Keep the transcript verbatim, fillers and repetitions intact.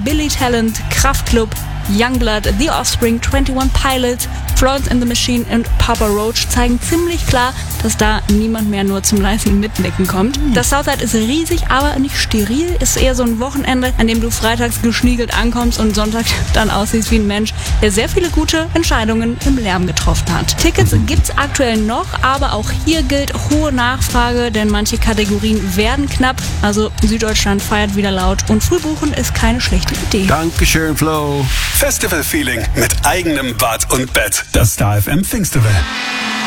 Billy Talent, Kraftklub, Youngblood, The Offspring, twenty-one Pilots, Florence and the Machine und Papa Roach zeigen ziemlich klar, dass da niemand mehr nur zum leisen Mitnicken kommt. Das Southside ist riesig, aber nicht steril. Ist eher so ein Wochenende, an dem du freitags geschniegelt ankommst und Sonntag dann aussiehst wie ein Mensch, der sehr viele gute Entscheidungen im Lärm getroffen hat. Tickets gibt's aktuell noch, aber auch hier gilt hohe Nachfrage, denn manche Kategorien werden knapp. Also Süddeutschland feiert wieder laut und Frühbuchen ist keine schlechte Idee. Dankeschön, Flo. Festival-Feeling mit eigenem Bad und Bett. Das Star F M Pfingstfestival.